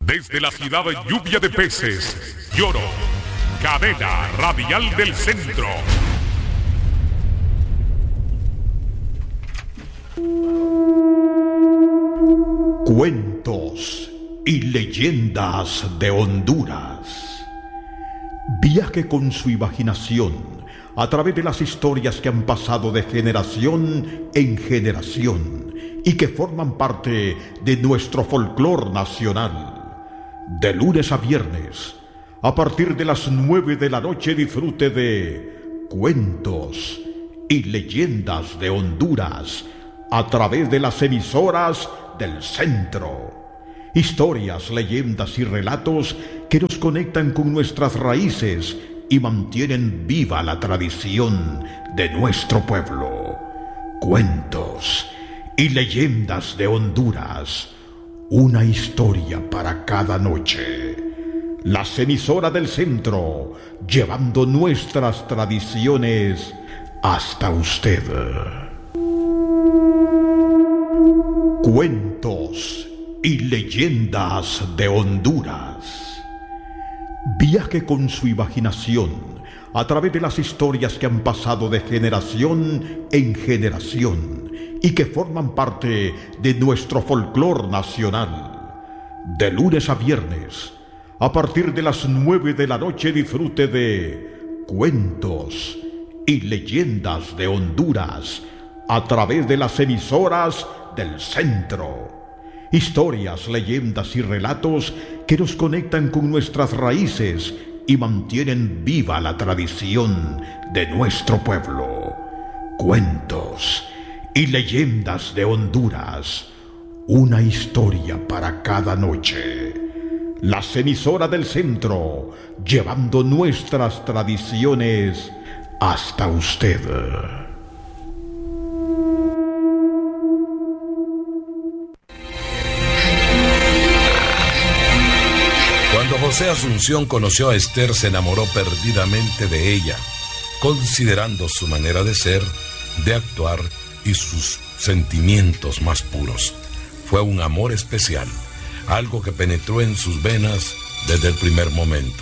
Desde la ciudad lluvia de peces, Lloro, cadena radial del centro. Cuentos y leyendas de Honduras. Viaje con su imaginación a través de las historias que han pasado de generación en generación y que forman parte de nuestro folclor nacional. De lunes a viernes, a partir de las 9 de la noche, disfrute de Cuentos y leyendas de Honduras a través de las emisoras del centro. Historias, leyendas y relatos que nos conectan con nuestras raíces y mantienen viva la tradición de nuestro pueblo. Cuentos y leyendas de Honduras. Una historia para cada noche. Las emisoras del centro, llevando nuestras tradiciones hasta usted. Cuentos y leyendas de Honduras. Viaje con su imaginación a través de las historias que han pasado de generación en generación y que forman parte de nuestro folclor nacional. De lunes a viernes, a partir de las 9 de la noche, disfrute de Cuentos y leyendas de Honduras a través de las emisoras del centro. Historias, leyendas y relatos que nos conectan con nuestras raíces y mantienen viva la tradición de nuestro pueblo. Cuentos y leyendas de Honduras. Una historia para cada noche. Las emisoras del centro, llevando nuestras tradiciones hasta usted. Cuando José Asunción conoció a Esther, se enamoró perdidamente de ella, considerando su manera de ser, de actuar y sus sentimientos más puros. Fue un amor especial, algo que penetró en sus venas desde el primer momento.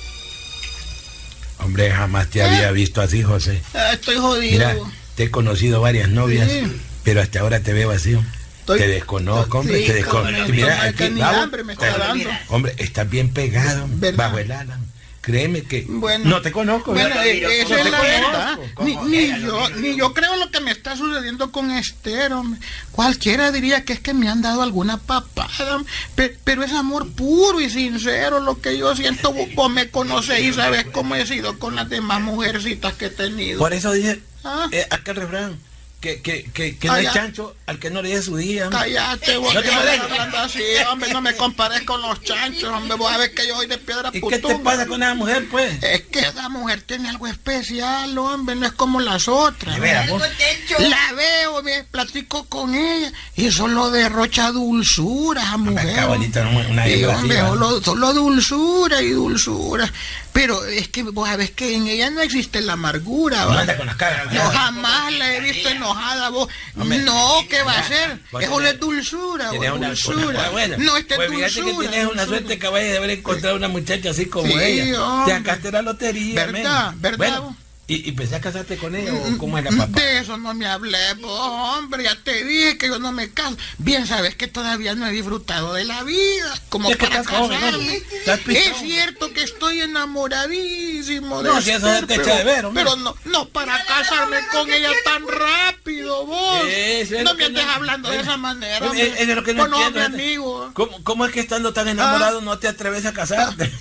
Hombre, jamás te había visto así, José. Estoy jodido. Mira, te he conocido varias novias, Sí. pero hasta ahora te veo así. Te desconozco, hombre, Sí, te desconozco. Mira, es que aquí, ni vamos, hambre me está dando. hombre, estás bien pegado, ¿Verdad? bajo el ala. Créeme que Bueno. no te conozco. Bueno, ¿verdad? esa No es te la conozco. verdad. ¿Cómo? Ni yo creo lo que me está sucediendo con Esther, hombre. Cualquiera diría que es que me han dado alguna papada, pero es amor puro y sincero lo que yo siento. Vos me conocés y sabes cómo he sido con las demás mujercitas que he tenido. Por eso dije, ¿Ah? aquel refrán, que no hay chancho al que no le dé su día. Hombre. Cállate, vos No que te estás molestes. hablando así, hombre, no me compares con los chanchos, hombre, vos sabés que yo soy de piedra ¿Y putumba. qué te pasa con esa mujer, pues? Es que esa mujer tiene algo especial, hombre, no es como las otras. De veras, vos. La veo, me platico con ella y solo derrocha dulzura, esa Hombre, mujer. qué bonita una Sí, hembra hombre, así, ¿va? solo dulzura y dulzura. Pero es que vos sabés que en ella no existe la amargura, No ¿va? anda con las caras. Yo jamás la he visto enojada, vos. Hombre, No, ¿qué va a ser? vos Eso tenés- es dulzura, Tienes vos, una dulzura. buena. No, esta Pues es fíjate que dulzura. tienes una dulzura. suerte que vayas de haber encontrado una muchacha así como Sí, ella. hombre. Te sacaste la lotería, ¿Verdad? men. ¿Verdad? Bueno, ¿y pensás a casarte con ella o cómo es la papá? De eso no me hablé, vos, hombre, ya te dije que yo no me caso. Bien sabes que todavía no he disfrutado de la vida, como Es que para estás joven, casarme. ¿no? Estás pichón. Es cierto que estoy enamoradísimo de No, si eso Esther, se te echa de ver, hombre. pero no para casarme con ella tan rápido, vos. Eso es No lo me que andes no- hablando de esa manera, Eso es lo que no Vos entiendo, mi amigo. ¿Cómo es que estando tan enamorado no te atreves a casarte?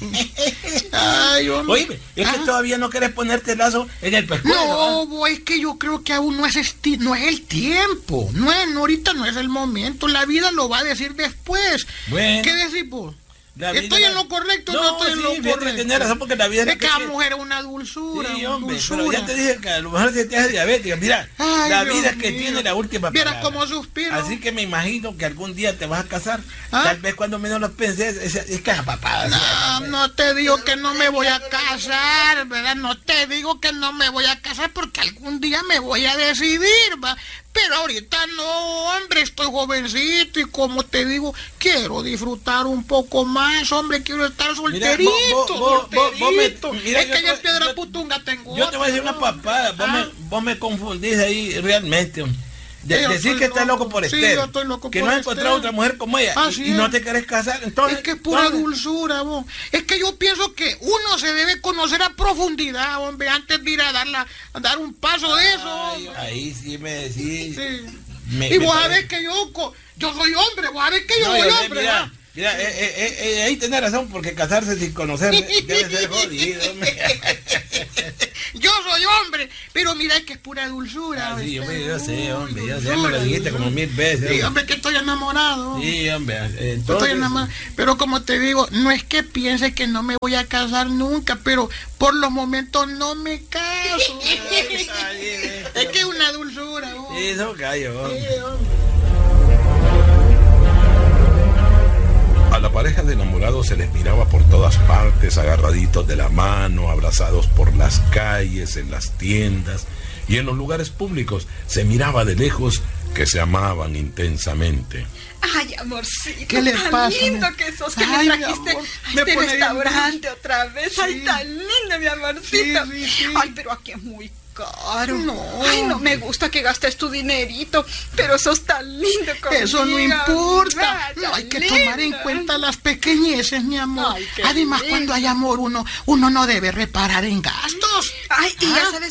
Ay, hombre. Oye, es que Ah. todavía no quieres ponerte el lazo en el pescuezo. No, vos, es que yo creo que aún no es no es el tiempo. Ahorita no es el momento. La vida lo va a decir después. Bueno. ¿Qué decís vos? La vida- ¿Estoy en lo correcto o no estoy en sí, lo fíjate que correcto? tienes razón, porque la vida Es que la la mujer es una dulzura, Sí, una hombre, dulzura. pero ya te dije que a lo mejor se te hace diabética. Mira, Ay, la Dios vida es que mío. tiene la última Vieras palabra. cómo suspiro. Así que me imagino que algún día te vas a casar. ¿Ah? Tal vez cuando menos lo pensé, es que es papada. No te digo que no me voy a casar, ¿verdad? No te digo que no me voy a casar porque algún día me voy a decidir, ¿va? Pero ahorita no, hombre, estoy jovencito y como te digo, quiero disfrutar un poco más más, hombre, quiero estar solterito. Mira, es que yo en Piedra Putunga tengo. Yo te voy a decir una papada, vos me confundís ahí realmente, hombre. Decir que estás loco por Esther, yo estoy loco que por no has encontrado Esther. otra mujer como ella y no te querés casar, entonces... Es que es pura dulzura, vos. Es que yo pienso que uno se debe conocer a profundidad, hombre, antes de ir a dar un paso de eso, hombre. Ahí sí me decís... Sí. Y vos sabés que yo soy hombre, vos sabés que yo soy hombre, ¿no? Mira, ahí tenés razón, porque casarse sin conocer debe ser jodido, hombre. Yo soy hombre, pero mira que es pura dulzura. Sí, yo sé, hombre, me lo dijiste como 1000 veces. Sí, hombre, que estoy enamorado. Sí, hombre, entonces... Estoy enamorado. Pero como te digo, no es que piense que no me voy a casar nunca, pero por los momentos no me caso. Es que es una dulzura. Sí, eso callo, hombre. Sí, hombre. A la pareja de enamorados se les miraba por todas partes, agarraditos de la mano, abrazados por las calles, en las tiendas y en los lugares públicos. Se miraba de lejos que se amaban intensamente. Ay, amorcito, ¿Qué le tan pasa? lindo que sos, que Ay, me mi trajiste amor, a me este pone bien restaurante otra vez. Sí. Ay, tan lindo, mi amorcito. Sí. Ay, pero aquí es muy caro. No. Ay, no me gusta que gastes tu dinerito, pero sos tan lindo conmigo. Eso no importa. Ay, No, hay que tan tomar en lindo. cuenta las pequeñeces, mi amor. Ay, qué Además, lindo. cuando hay amor, uno no debe reparar en gastos. Ay, y ya Ah. sabes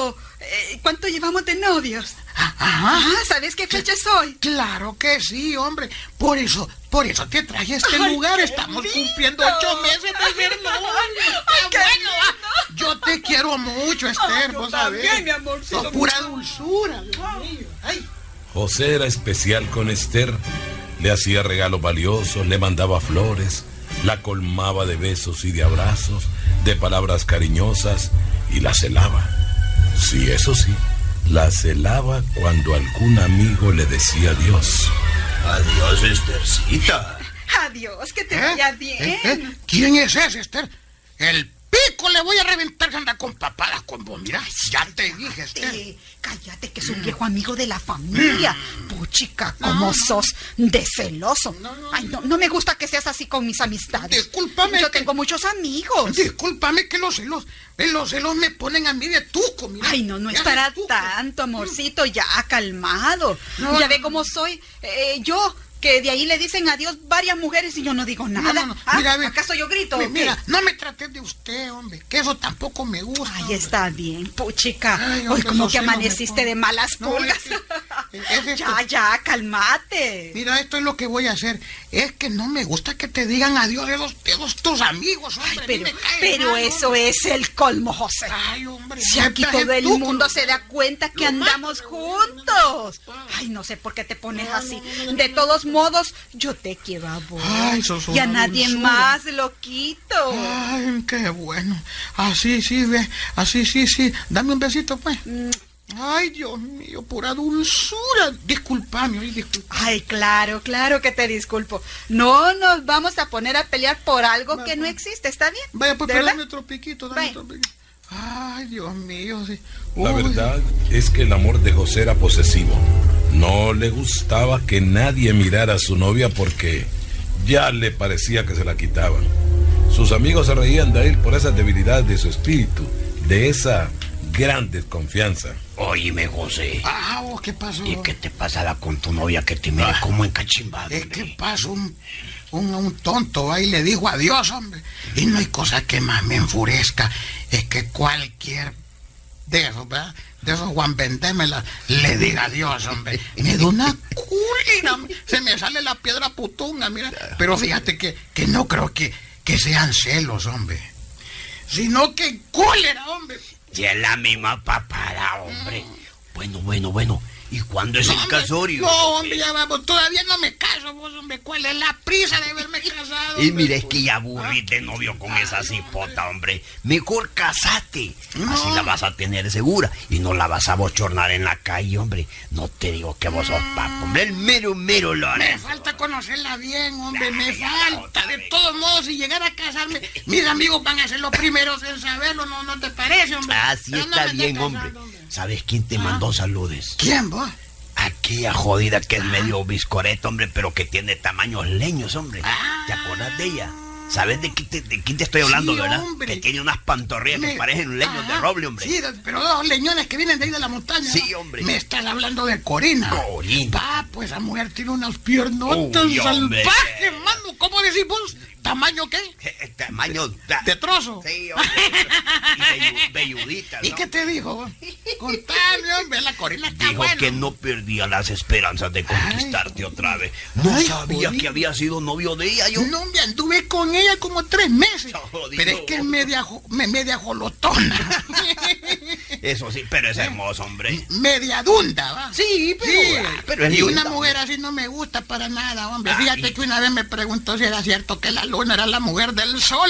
cuánto llevamos de novios. Ajá. Ah, ¿sabes qué fecha es hoy? Claro que sí, hombre. Por eso te traje a este Ay, lugar. qué Estamos lindo. cumpliendo 8 meses de ser novios. Ay, qué Bueno, yo te quiero mucho, Esther, yo vos sabés. también, mi amorcito. Sos pura dulzura, Dios mío. Ay. José era especial con Esther, le hacía regalos valiosos, le mandaba flores, la colmaba de besos y de abrazos, de palabras cariñosas y la celaba. Sí, eso sí, la celaba cuando algún amigo le decía adiós. Adiós, Esthercita. Adiós, que te vaya bien. ¿Quién es ese, Esther? El pico le voy a reventar, que anda con papadas con vos. Mira, ya te dije, Esther. Cállate, que es un viejo amigo de la familia. Puchica, cómo sos de celoso. Ay, no me gusta que seas así con mis amistades. Discúlpame. Yo tengo muchos amigos. Discúlpame que los celos me ponen a mí de tuco, mira. Ay, no es Ya para de tuco. tanto, amorcito, ya calmado. No, Ya no. ve cómo soy. Yo, que de ahí le dicen adiós varias mujeres y yo no digo nada. No. ¿Ah? Mira, ve. ¿Acaso yo grito? o qué? Mira, no me trates de usted, hombre, que eso tampoco me gusta. Ay, hombre. está bien, puchica. Ay, Hoy hombre, como los que celos me amaneciste ponen. de malas No, pulgas. es esto. Ya, calmate. Mira, esto es lo que voy a hacer. Es que no me gusta que te digan adiós esos tus amigos, hombre. Ay, A mí me caen pero mal, eso hombre. es el colmo, José. Ay, hombre. Si me aquí traje todo el tuco, mundo ¿no? se da cuenta que Lo andamos mato, juntos. Ay, no sé por qué te pones así. De todos modos, yo te quiero a vos. Ay, sos y a una nadie dulzura. más, loquito. Ay, qué bueno. Así sí, ve. Así sí. Dame un besito, pues. Ay, Dios mío, pura dulzura. Disculpame, disculpame. Ay, claro que te disculpo. No nos vamos a poner a pelear por algo que no existe, ¿está bien? Vaya, pues, ¿De pero verdad? dame otro piquito, Vaya. otro piquito. Ay, Dios mío, sí. La Uy. verdad es que el amor de José era posesivo. No le gustaba que nadie mirara a su novia porque ya le parecía que se la quitaban. Sus amigos se reían de él por esa debilidad de su espíritu, de esa gran desconfianza. Óyeme, José. Ah, vos, ¿qué pasó? ¿Y qué te pasará con tu novia que te mira como encachimbado? Es que pasó un tonto, va, y le dijo adiós, hombre. Y no hay cosa que más me enfurezca. Es que cualquier de esos, ¿verdad? De esos Juan Vendémela le diga adiós, hombre. Me da una culina. Se me sale la piedra putunga, mira. Pero fíjate que no creo que sean celos, hombre. Sino que cólera, hombre. Si es la misma papada, hombre. Bueno. ¿Y cuándo es el casorio? No, hombre, ya vamos. Todavía no me caso, vos, hombre. ¿Cuál es la prisa de verme casado? Y hombre? mira, es que ya aburrí de novio con esa cipota, hombre. Mejor casate. Así la vas a tener segura y no la vas a bochornar en la calle, hombre. No te digo que vos sos papo, hombre. El mero lo Me falta conocerla bien, hombre. Me falta. De todos modos, si llegara a casarme, mis amigos van a ser los primeros en saberlo. ¿No te parece, hombre? Así Pero no está me estés bien, casando, hombre. ¿Sabes quién te mandó saludes? ¿Quién, vos? Aquella jodida que es medio biscoreto, hombre, pero que tiene tamaños leños, hombre. ¿Te acuerdas de ella? ¿Sabes de quién te estoy hablando, Sí, verdad? hombre. Que tiene unas pantorrillas que parecen leños de roble, hombre. Sí, pero dos leñones que vienen de ahí de la montaña. Sí, ¿no? hombre. Me estás hablando de Corina. Corina. Pues esa mujer tiene unas piernotas Uy, hombre. salvajes, mano. ¿Cómo decís vos? ¿Tamaño qué? Tamaño ¿De trozo? Sí, hombre. Y velludita, ¿no? ¿Y qué te dijo? Contame, hombre, la Corina está Dijo buena. que no perdía las esperanzas de conquistarte otra vez. No Ay, sabía jodido. que había sido novio de ella, yo. No, me anduve con ella como 3 meses. Jodido. Pero es que es media jolotona. Eso sí, pero es hermoso, hombre. Media dunda, ¿va? Sí, pero es y linda, una mujer así no me gusta para nada, hombre. Ah, Fíjate que una vez me preguntó si era cierto que la luna era la mujer del sol.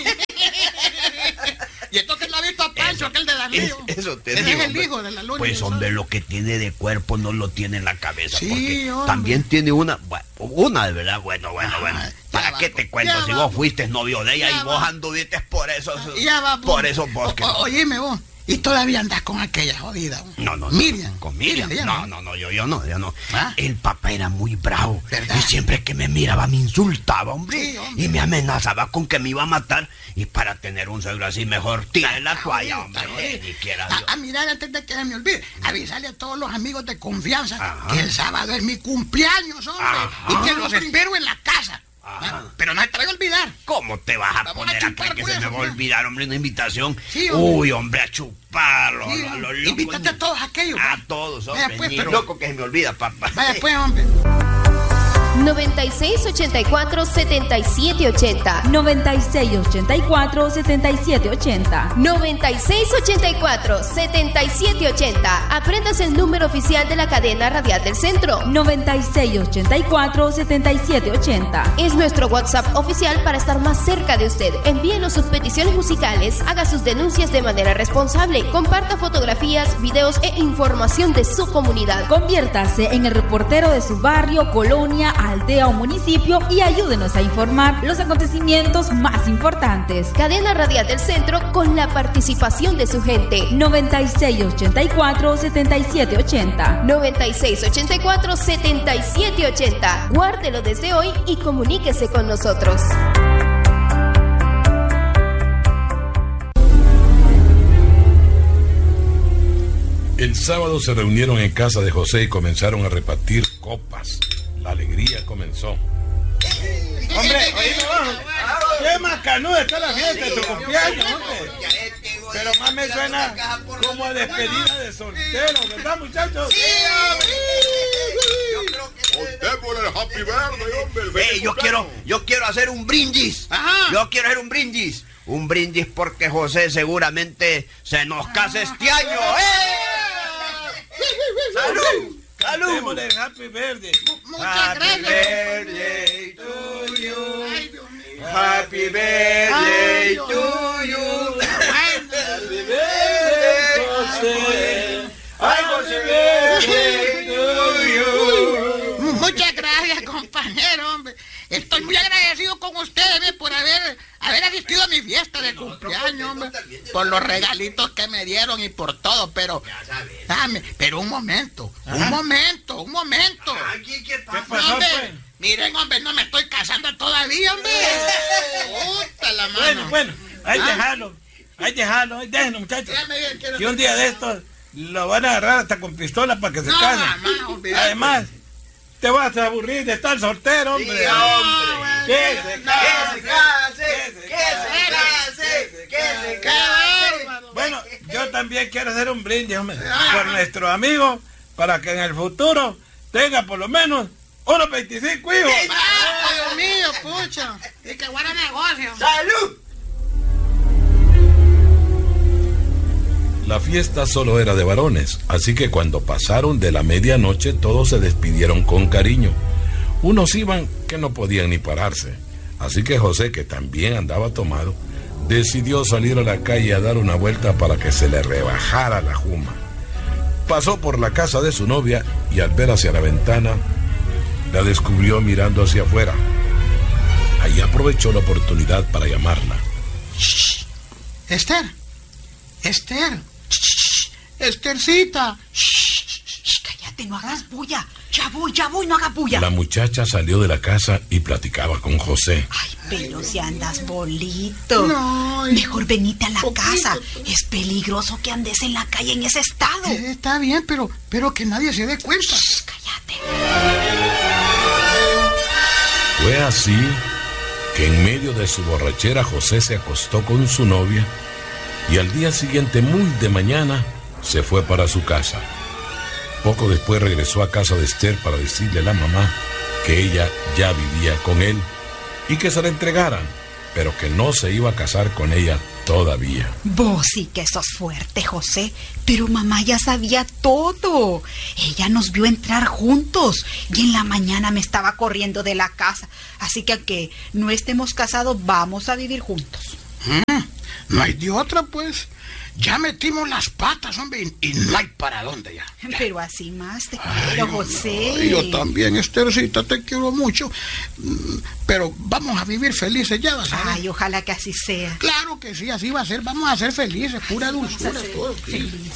Y esto que no ha visto a Pancho, aquel de Darío. Eso te Ese digo, es el hombre. hijo de la luna. y Pues del sol. hombre, lo que tiene de cuerpo no lo tiene en la cabeza. Sí, porque hombre. también tiene una de verdad, bueno. ya ¿Para qué va, te cuento ya si va. vos fuiste novio de ella Ya y vos va. anduviste por esos Ya va, por esos bosques? Oíme vos. Y todavía andas con aquella jodida. No. Miriam. ¿Con Miriam? se llama. No, yo no. ¿Ah? El papá era muy bravo. ¿Verdad? Y siempre que me miraba me insultaba, hombre. Sí, hombre. Y me amenazaba con que me iba a matar. Y para tener un suegro así, mejor tiré la toalla, hombre. Ni quiera Dios. Mirar, antes de que se me olvide, avisarle a todos los amigos de confianza Ajá. que el sábado es mi cumpleaños, hombre. Ajá. Y que los espero en la casa. Ajá. Pero no te voy a olvidar. ¿Cómo te vas a Vamos poner a a chupar, creer que pues, se me va a hombre. olvidar, hombre, una invitación? Sí, hombre. Uy, hombre, a chuparlo. Sí, a lo loco. invítate a todos aquellos. A todos, hombre. Vaya, pues, Ni pero- loco que se me olvida, papá. Vaya pues, hombre. 9684-7780. 9684-7780. 9684-7780. Aprendas el número oficial de la cadena radial del centro. 9684-7780. Es nuestro WhatsApp oficial para estar más cerca de usted. Envíenos sus peticiones musicales, haga sus denuncias de manera responsable, comparta fotografías, videos e información de su comunidad. Conviértase en el reportero de su barrio, colonia, aldea o municipio y ayúdenos a informar los acontecimientos más importantes. Cadena Radial del Centro con la participación de su gente. 9684-7780. 9684-7780. Guárdelo desde hoy y comuníquese con nosotros. El sábado se reunieron en casa de José y comenzaron a repartir copas. La alegría comenzó. Hombre, oíme vos. Qué macanuda está la fiesta de tu cumpleaños, hombre. Pero más me suena como a despedida de soltero, ¿verdad, muchachos? Contémosle el happy birthday, hombre. el feliz Yo cumpleaños. quiero hacer un brindis. Ajá. Yo quiero hacer un brindis. Un brindis porque José seguramente se nos casa este año. ¡Salud! ¡Salud! Démosle el happy birthday. Muchas Happy gracias. Birthday to you. Ay, Dios mío. Happy Ay, birthday Dios to you. Happy birthday, José. Happy birthday to you. Muchas gracias, compañero, hombre. Estoy muy agradecido con ustedes por haber asistido a mi fiesta de cumpleaños, hombre. Por los regalitos que me dieron y por todo, pero... Pero un momento. ¿Qué pasó, Hombre, pues? miren, hombre, no me estoy casando todavía, hombre. Puta la mano. Bueno, ahí déjalo, muchachos. Dígame bien, quiero- Que un día de estos lo van a agarrar hasta con pistola para que se No, case. mamá, olvídate. Además, te vas a aburrir de estar soltero, hombre. Sí, hombre. Que se case. ¡Qué bárbaro! Bueno, yo también quiero hacer un brindis, hombre, por nuestro amigo, para que en el futuro tenga por lo menos unos 25 hijos. ¡Ah, Dios mío, pucha! Y que buena negocio. ¡Salud! La fiesta solo era de varones, así que cuando pasaron de la medianoche todos se despidieron con cariño. Unos iban que no podían ni pararse, así que José, que también andaba tomado, decidió salir a la calle a dar una vuelta para que se le rebajara la juma. Pasó por la casa de su novia y al ver hacia la ventana, la descubrió mirando hacia afuera. Ahí aprovechó la oportunidad para llamarla. Esther. Estercita. Cállate, no hagas bulla. Ya voy, no hagas bulla. La muchacha salió de la casa y platicaba con José. Ay, pero si andas bolito. No, mejor venite a la poquito. casa. Es peligroso que andes en la calle en ese estado. Está bien, pero que nadie se dé cuenta. Shh, cállate. Fue así que en medio de su borrachera José se acostó con su novia y al día siguiente, muy de mañana, se fue para su casa. Poco después regresó a casa de Esther para decirle a la mamá que ella ya vivía con él y que se la entregaran, pero que no se iba a casar con ella todavía. Vos sí que sos fuerte, José, pero mamá ya sabía todo. Ella nos vio entrar juntos y en la mañana me estaba corriendo de la casa. Así que aunque no estemos casados, vamos a vivir juntos. No hay de otra, pues. Ya metimos las patas, hombre, y no hay para dónde ya. Pero así más te quiero, José. Ay, yo también, Esthercita, te quiero mucho. Pero vamos a vivir felices, ya vas a ver. Ay, ojalá que así sea. Claro que sí, así va a ser. Vamos a ser felices, pura dulzura. Todo, sí. Feliz.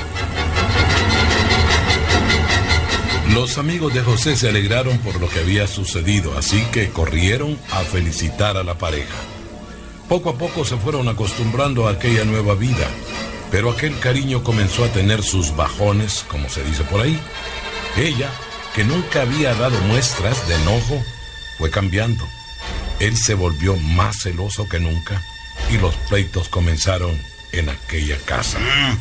Los amigos de José se alegraron por lo que había sucedido, así que corrieron a felicitar a la pareja. Poco a poco se fueron acostumbrando a aquella nueva vida, pero aquel cariño comenzó a tener sus bajones, como se dice por ahí. Ella, que nunca había dado muestras de enojo, fue cambiando. Él se volvió más celoso que nunca y los pleitos comenzaron en aquella casa.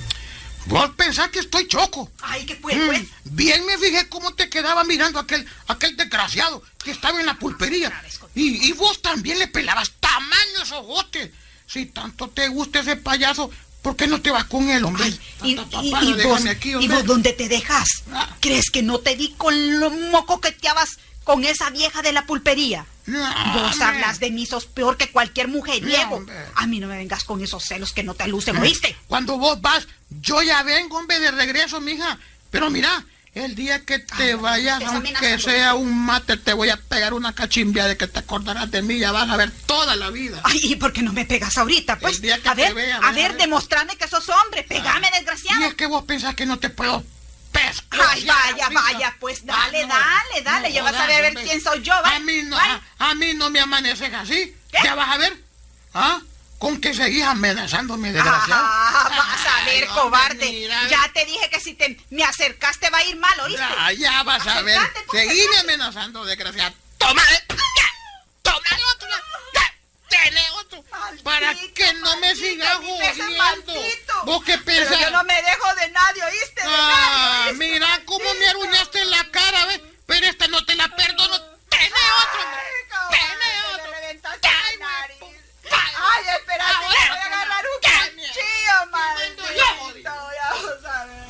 Vos pensás que estoy choco. Ay, ¿qué fue, pues? Bien me fijé cómo te quedaba mirando aquel desgraciado que estaba en la pulpería. Y vos también le pelabas tamaños ojotes. Si tanto te gusta ese payaso, ¿por qué no te vas con él, hombre? Ay, Déjame aquí, ¿Y hombre. vos dónde te dejas? ¿Crees que no te di con lo moco que te habas con esa vieja de la pulpería? No, Vos hombre. hablas de mí, sos peor que cualquier mujeriego. No, hombre. A mí no me vengas con esos celos que no te lucen, ¿oíste? Cuando vos vas, yo ya vengo, hombre, de regreso, mija. Pero mira, el día que te vayas, estás aunque amenazando. sea un mate, te voy a pegar una cachimbia de que te acordarás de mí. Ya vas a ver toda la vida. Ay, ¿y por qué no me pegas ahorita? Pues, El día que a ver, te vea, a ver, demostrame que sos hombre. Pegame, Y desgraciado. es que vos pensás que no te puedo pescar. Ay, vaya, pues dale, ya vas a ver quién soy yo, ¿va? A mí no me amaneces así. ¿Qué? Ya vas a ver. ¿Ah? Con que seguís amenazándome, desgraciado. Vas a ver, Ay, hombre, cobarde. mira. Ya te dije que si te me acercaste va a ir mal, ¿oíste? Ya vas a ver. Acércate, pues, Seguime acércate. amenazando, desgraciado. ¡Tómale! ¡Tómale otro! ¡Tene otro! Maldito, Para que no me maldito, sigas ni te seas jodiendo. maldito. ¿Vos qué Pero pensás? yo no me dejo de nadie, ¿oíste? De nadie, ¿oíste? Mira cómo me aruñaste en la cara, ¿ves? Pero esta no te la perdono. ¡Tene otro! Ay, ¡Tene cobarde, otro! me reventaste la nariz. Ay, espérate, que voy a agarrar un cuchillo, maldito. Ya vamos a ver.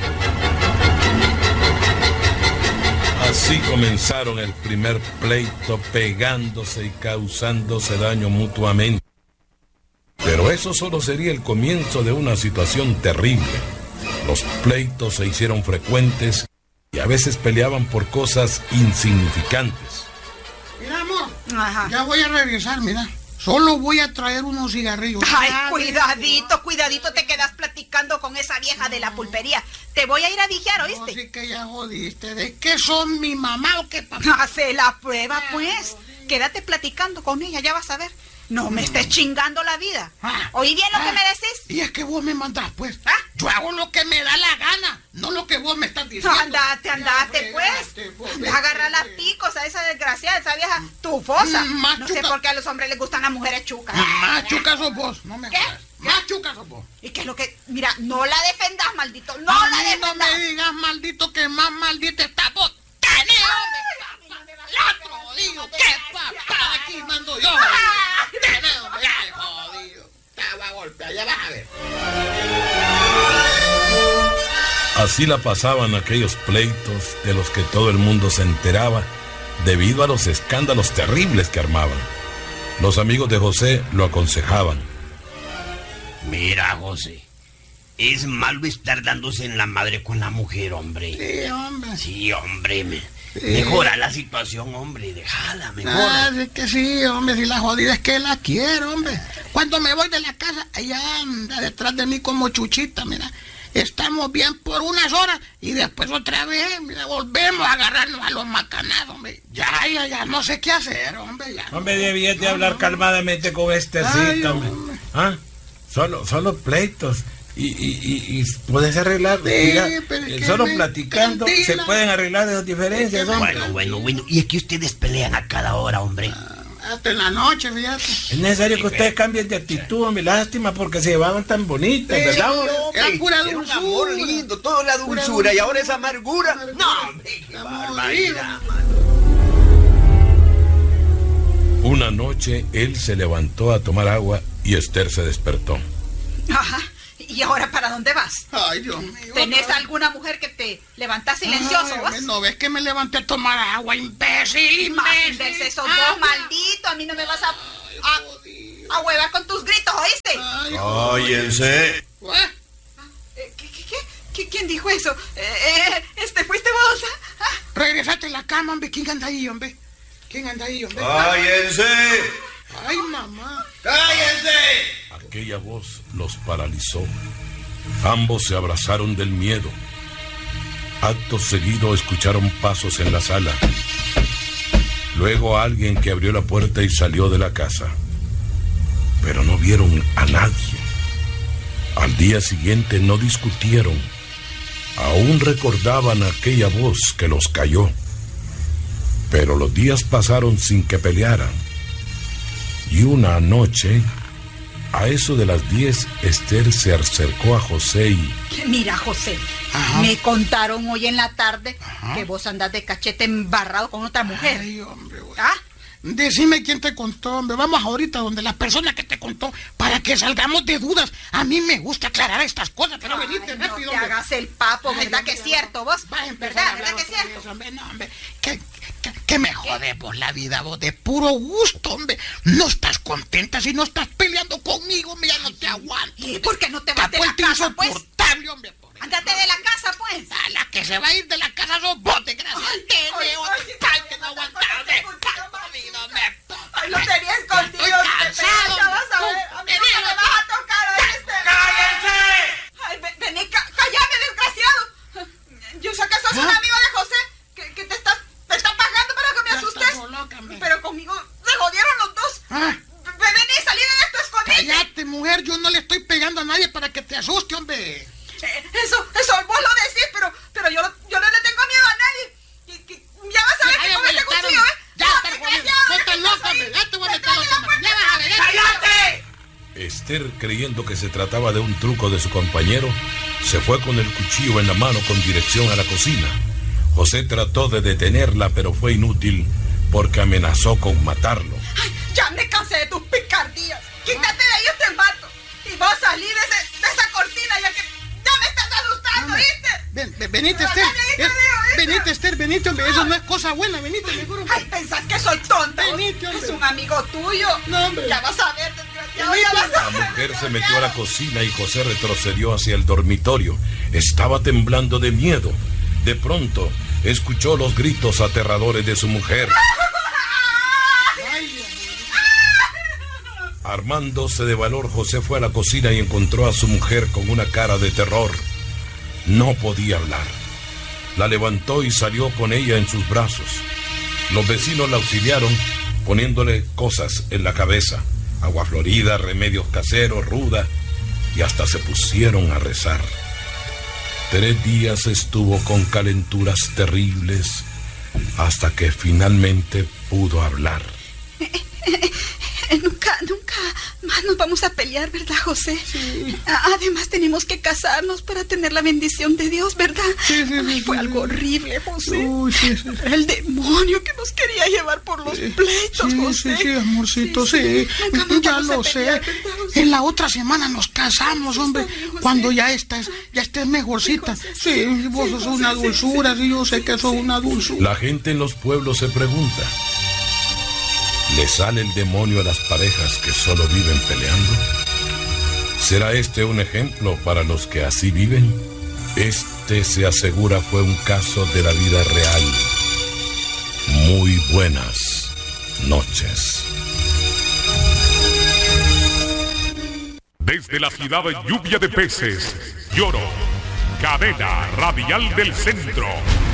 Así comenzaron el primer pleito, pegándose y causándose daño mutuamente. Pero eso solo sería el comienzo de una situación terrible. Los pleitos se hicieron frecuentes y a veces peleaban por cosas insignificantes. Mira, amor, Ajá. ya voy a regresar, mira. Solo voy a traer unos cigarrillos. Ay, Ya, cuidadito, te quedas platicando con esa vieja de la pulpería. Te voy a ir a vigiar, No, ¿oíste? sí que ya jodiste. ¿De qué son mi mamá o qué papá? Hace la prueba, pues. Quédate platicando con ella, ya vas a ver. No me estés chingando la vida. ¿Oí bien lo que me decís? Y es que vos me mandás, pues. ¿Ah? Yo hago lo que me da la gana, no lo que vos me estás diciendo. Andate, Ya pues. fregaste, vos, Agarra las picos a esa desgraciada, esa vieja tufosa. Más No sé chuca. por qué a los hombres les gustan las mujeres chucas. Más chuca sos vos, no me ¿Qué? jodas. Más chuca sos vos. ¿Y qué es lo que...? Mira, no la defendas, maldito. No A la mí no defendas. me digas, maldito, que más maldito está vos. ¡Tené, hombre! ¡Latro, jodido! ¡Qué papá! Aquí mando yo. ¡Tené, hombre! ¡Ay, jodido! Te va a golpear, ya vas a ver. Así la pasaban aquellos pleitos de los que todo el mundo se enteraba debido a los escándalos terribles que armaban. Los amigos de José lo aconsejaban. Mira, José, es malo estar dándose en la madre con la mujer, hombre. Sí, hombre. Sí, hombre, mejora la situación, hombre, déjala, mejora. Es que sí, hombre, si la jodida es que la quiero, hombre. Cuando me voy de la casa, ella anda detrás de mí como chuchita, mira. estamos bien por unas horas y después otra vez, mira, volvemos a agarrarnos a los macanados, hombre. Ya, no sé qué hacer, hombre, ya. Hombre, debías de hablar calmadamente con Estercita, hombre. ¿Ah? Solo pleitos. Y puedes arreglar, Sí, mira, pero solo que platicando tranquila. se pueden arreglar esas diferencias, hombre. Bueno. Y es que ustedes pelean a cada hora, hombre. Hasta en la noche, fíjate. Es necesario que ustedes cambien de actitud, hombre. Lástima porque se llevaban tan bonitas, Sí, ¿verdad? Era pura Era un dulzura. amor lindo, toda la dulzura, y ahora esa amargura. No, hombre, qué barbaridad. Una noche él se levantó a tomar agua y Esther se despertó. Ajá. ¿Y ahora para dónde vas? Ay, Dios mío. ¿Tenés alguna mujer que te levanta silencioso, Ay, vos? ¿no ves que me levanté a tomar agua, imbécil? Más imbécil, esos dos malditos. A mí no me vas a huevar con tus gritos, ¿oíste? Cállense. ¿Quién dijo eso? ¿Fuiste vos? Regresate a la cama, hombre. ¿Quién anda ahí, hombre? Cállense. Ay, mamá. Cállense. Aquella voz los paralizó. Ambos se abrazaron del miedo. Acto seguido escucharon pasos en la sala. Luego alguien que abrió la puerta y salió de la casa. Pero no vieron a nadie. Al día siguiente no discutieron. Aún recordaban aquella voz que los cayó. Pero los días pasaron sin que pelearan. Y una noche, a eso de las 10, Esther se acercó a José y... Mira, José, me contaron hoy en la tarde que vos andás de cachete embarrado con otra mujer. Ay, hombre, güey. ¿Ah? Decime quién te contó, hombre. Vamos ahorita donde la persona que te contó para que salgamos de dudas. A mí me gusta aclarar estas cosas, pero venite No rápido, te hombre. hagas el papo, Ay, ¿verdad hombre, que es cierto vos? Vas a empezar a ¿Verdad hablar que es otra cierto? vez, hombre. No, hombre. Que me jode vos la vida, vos, de puro gusto, hombre. No estás contenta si no estás peleando conmigo, hombre. Ya no te aguanto. ¿Y por qué no te vas de la Capuete casa, pues? insoportable, hombre. Ándate de la casa, pues. A la que se va a ir de la casa sos vos, desgraciado. Que no aguantas, hombre. Ay, lo tenía escondido. Estoy cansado. Ya vas a ver. A mí nunca me vas a tocar, ¿oíste? ¡Cállense! Ay, vení, callame, desgraciado. Yo sé que sos un amigo de José, que te está pagando para que me Ya asustes. estás loca, hombre. Pero conmigo se jodieron los dos. Vení, salí de esto, escondite. Cállate, mujer. Yo no le estoy pegando a nadie para que te asuste, hombre. Eso vos lo decís, pero yo no le tengo miedo a nadie. Ya vas a ver que con este cuchillo, ¿eh? Ya, pero no estás loca, hombre. Ya te voy a meter los temas. Ya vas a ver. ¡Cállate! Esther, creyendo que se trataba de un truco de su compañero, se fue con el cuchillo en la mano con dirección a la cocina. José trató de detenerla, pero fue inútil porque amenazó con matarlo. Ay, ya me cansé de tus picardías. Quítate de ahí o te mato. Y vas a salir de esa cortina ya que ya me estás asustando, ¿viste? Venite, Esther. Venite, hombre. Eso no es cosa buena. Venite, mejor, hombre. Ay, pensás que soy tonta. Venite, hombre. Es un amigo tuyo. No, hombre. Ya vas a ver, desgraciado. Ya vas a La ver. mujer se metió a la cocina y José retrocedió hacia el dormitorio. Estaba temblando de miedo. De pronto, escuchó los gritos aterradores de su mujer. Armándose de valor, José fue a la cocina y encontró a su mujer con una cara de terror. No podía hablar. La levantó y salió con ella en sus brazos. Los vecinos la auxiliaron poniéndole cosas en la cabeza: agua florida, remedios caseros, ruda, y hasta se pusieron a rezar. 3 días estuvo con calenturas terribles hasta que finalmente pudo hablar. Nunca más nos vamos a pelear, ¿verdad, José? Sí. Además tenemos que casarnos para tener la bendición de Dios, ¿verdad? Sí. Ay, fue algo horrible, José. Uy, sí. El demonio que nos quería llevar por los pleitos, José. Sí, amorcito, sí. Nunca más Ya vamos a lo pelear, sé. ¿verdad, José? En la otra semana nos casamos, hombre. está bien, José. Cuando ya estés mejorcita. Sí, vos sos una dulzura, sí, yo sé que sos una dulzura. La gente en los pueblos se pregunta: ¿le sale el demonio a las parejas que solo viven peleando? ¿Será este un ejemplo para los que así viven? Este, se asegura, fue un caso de la vida real. Muy buenas noches. Desde la ciudad Lluvia de Peces, Lloro, Cadena Radial del Centro.